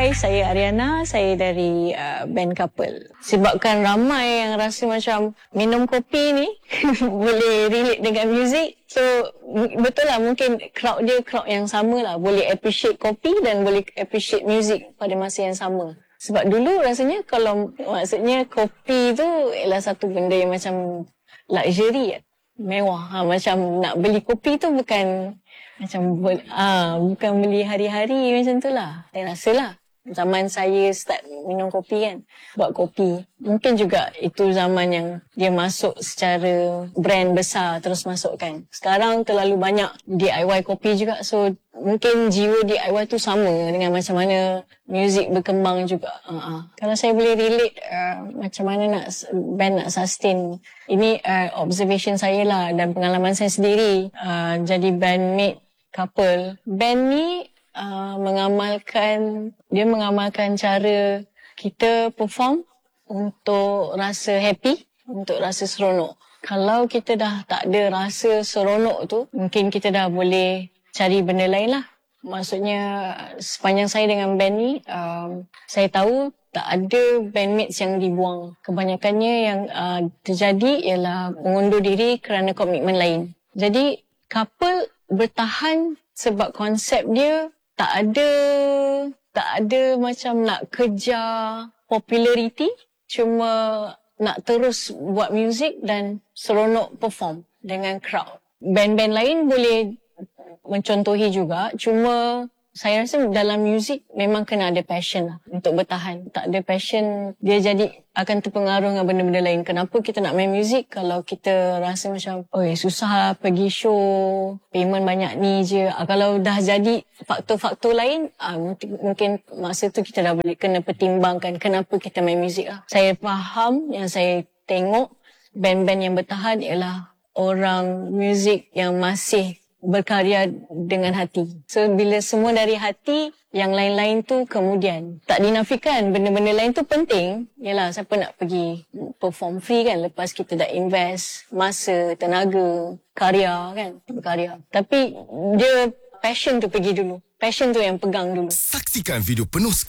Hai, saya Ariana. Saya dari band Couple. Sebabkan ramai yang rasa macam minum kopi ni boleh relate dengan muzik. So, betul lah mungkin crowd dia crowd yang sama lah. Boleh appreciate kopi dan boleh appreciate muzik pada masa yang sama. Sebab dulu rasanya kalau maksudnya kopi tu ialah satu benda yang macam luxury, mewah. Macam nak beli kopi tu bukan bukan beli hari-hari macam tu lah. Saya rasa lah. Zaman saya start minum kopi kan. Buat kopi. Mungkin juga itu zaman yang dia masuk secara brand besar terus masuk kan. Sekarang terlalu banyak DIY kopi juga. So mungkin jiwa DIY tu sama dengan macam mana muzik berkembang juga. Kalau saya boleh relate macam mana band nak sustain. Ini observation saya lah dan pengalaman saya sendiri. Jadi bandmate Couple. Band ni mengamalkan cara kita perform untuk rasa happy, untuk rasa seronok. Kalau kita dah tak ada rasa seronok tu, mungkin kita dah boleh cari benda lain lah. Maksudnya sepanjang saya dengan band ni, saya tahu tak ada bandmates yang dibuang. Kebanyakannya yang terjadi ialah mengundur diri kerana komitmen lain. Jadi Couple bertahan sebab konsep dia tak ada macam nak kejar populariti, cuma nak terus buat muzik dan seronok perform dengan crowd. Band-band lain boleh mencontohi juga, cuma saya rasa dalam muzik memang kena ada passion lah untuk bertahan. Tak ada passion, dia jadi akan terpengaruh dengan benda-benda lain. Kenapa kita nak main muzik kalau kita rasa macam, susah lah pergi show, payment banyak ni je. Kalau dah jadi faktor-faktor lain, mungkin masa tu kita dah boleh kena pertimbangkan kenapa kita main muzik lah. Saya faham, yang saya tengok band-band yang bertahan ialah orang muzik yang masih berkarya dengan hati. So, bila semua dari hati, yang lain-lain tu kemudian. Tak dinafikan, benda-benda lain tu penting. Yalah, siapa nak pergi perform free kan lepas kita dah invest masa, tenaga, karya kan, berkarya. Tapi dia passion tu pergi dulu. Passion tu yang pegang dulu. Saksikan video penuh